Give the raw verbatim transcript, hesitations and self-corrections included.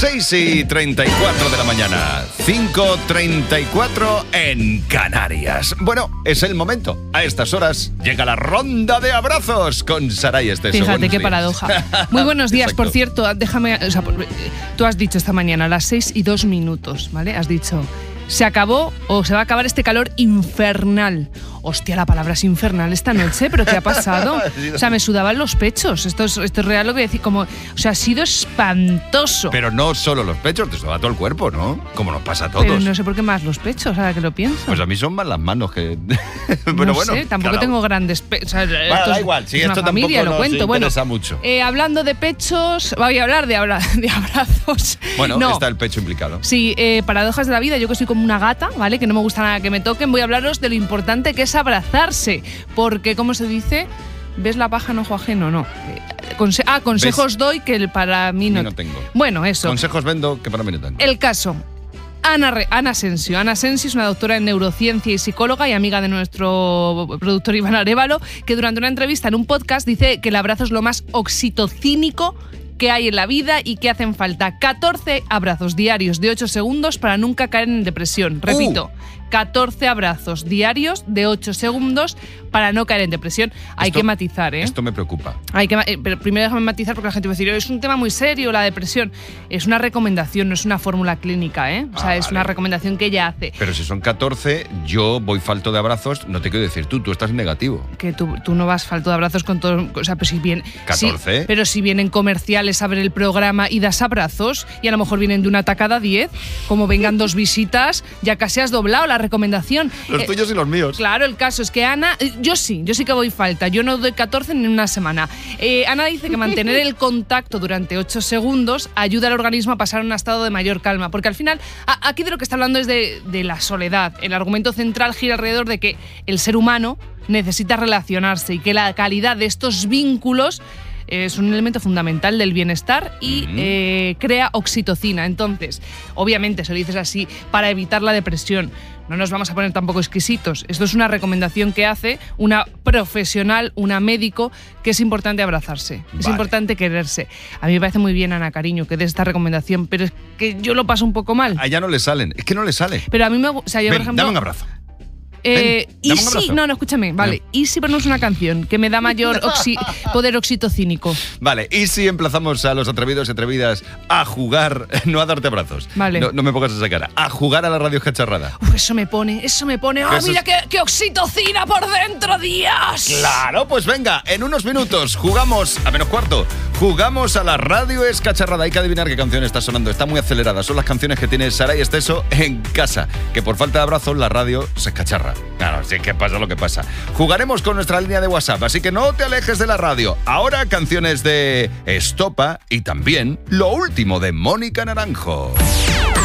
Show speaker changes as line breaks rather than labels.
seis y treinta y cuatro de la mañana, cinco y treinta y cuatro en Canarias. Bueno, es el momento. A estas horas llega la ronda de abrazos con Saray Esteso.
Fíjate
buenos
qué
días.
paradoja. Muy buenos días.
Exacto.
Por cierto, déjame... O sea, tú has dicho esta mañana a las seis y dos minutos, ¿vale? Has dicho... Se acabó o se va a acabar este calor infernal. Hostia, la palabra es infernal esta noche, ¿pero qué ha pasado? O sea, me sudaban los pechos. Esto es, esto es real lo que decir. Como, o sea, ha sido espantoso.
Pero no solo los pechos, te sudaba todo el cuerpo, ¿no? Como nos pasa a todos.
Pero no sé por qué más los pechos, ahora que lo pienso.
Pues a mí son más las manos que... Pero
no
bueno,
sé, tampoco
claro.
tengo grandes pechos. O sea,
Bueno,
esto
da
es-
igual, si
es una
esto
familia,
tampoco
lo
nos
cuento. Bueno,
interesa mucho.
eh, hablando de pechos, voy a hablar de, abra- de abrazos.
Bueno,
no.
está el pecho implicado.
Sí, eh, paradojas de la vida. Yo que soy como una gata, ¿vale? Que no me gusta nada que me toquen. Voy a hablaros de lo importante que es abrazarse. Porque, ¿cómo se dice? ¿Ves la paja en ojo ajeno? No. Eh, conse- ah, consejos
¿Ves?
doy que para mí no...
Yo no tengo.
Bueno, eso.
Consejos vendo que para mí no tengo.
El caso. Ana, Re- Ana Asensio. Ana Asensio es una doctora en neurociencia y psicóloga y amiga de nuestro productor Iván Arévalo, que durante una entrevista en un podcast dice que el abrazo es lo más oxitocínico que hay en la vida y que hacen falta catorce abrazos diarios de ocho segundos para nunca caer en depresión. Repito,
Uh.
catorce abrazos diarios de ocho segundos para no caer en depresión. Hay
Esto-
que matizar, ¿eh?
Esto me preocupa.
Hay que, ma- eh, pero primero déjame matizar porque la gente va a decir, es un tema muy serio la depresión. Es una recomendación, no es una fórmula clínica, ¿eh? O sea,
Ah,
es
vale.
una recomendación que ella hace.
Pero si son catorce, yo voy falto de abrazos, no te quiero decir tú, tú estás negativo.
Que tú, tú no vas falto de abrazos con todo. O sea, pero si bien.
catorce.
sí, pero si vienen comerciales a ver el programa y das abrazos, y a lo mejor vienen de una tacada diez, como vengan dos visitas, ya casi has doblado la recomendación.
Los
Eh,
tuyos y los míos.
Claro, el caso es que Ana, eh, yo sí, yo sí que voy falta, yo no doy catorce en una semana. Eh, Ana dice que mantener el contacto durante ocho segundos ayuda al organismo a pasar a un estado de mayor calma, porque al final, a- aquí de lo que está hablando es de, de la soledad. El argumento central gira alrededor de que el ser humano necesita relacionarse y que la calidad de estos vínculos es un elemento fundamental del bienestar y
Ujú.
eh, crea oxitocina. Entonces, obviamente, se lo dices así, para evitar la depresión. No nos vamos a poner tampoco exquisitos. Esto es una recomendación que hace una profesional, una médico, que es importante abrazarse, es
Vale.
importante quererse. A mí me parece muy bien, Ana, cariño, que des esta recomendación, pero es que yo lo paso un poco mal.
A ella no le salen, es que no le sale.
Pero a mí me gu- o sea, yo, por
Ven,
ejemplo,
dame un abrazo.
eh,
Ven,
y
dame un
si,
abrazo.
no, no, escúchame, vale. ¿Y si ponemos una canción que me da mayor oxi- poder oxitocínico?
Vale, y si emplazamos a los atrevidos y atrevidas a jugar, no a darte abrazos.
Vale.
No, no me pongas esa cara. A jugar a la radio escacharrada.
Uf, eso me pone, eso me pone. ¡Ah,
Eso
mira
es-
qué, qué oxitocina por dentro, Dios!
Claro, pues venga, en unos minutos jugamos, a menos cuarto, jugamos a la radio escacharrada. Hay que adivinar qué canción está sonando, está muy acelerada. Son las canciones que tiene Saray Esteso en casa, que por falta de abrazos la radio se escacharra. Claro, sí que pasa lo que pasa. Jugaremos con nuestra línea de WhatsApp, así que no te alejes de la radio. Ahora canciones de Estopa y también lo último de Mónica Naranjo.